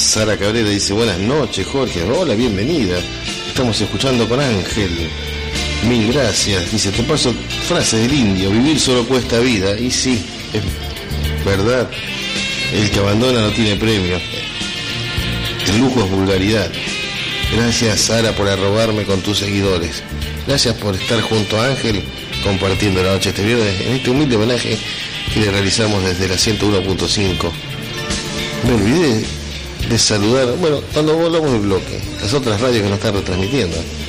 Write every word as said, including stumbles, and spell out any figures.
Sara Cabrera dice, buenas noches, Jorge. Hola, bienvenida. Estamos escuchando con Ángel. Mil gracias. Dice, te paso frases del indio. Vivir solo cuesta vida. Y sí, es verdad. El que abandona no tiene premio. El lujo es vulgaridad. Gracias, Sara, por arrobarme con tus seguidores. Gracias por estar junto a Ángel compartiendo la noche este viernes en este humilde homenaje que le realizamos desde la ciento uno punto cinco. Me olvidé de saludar, bueno, cuando volvamos el bloque, las otras radios que nos están retransmitiendo.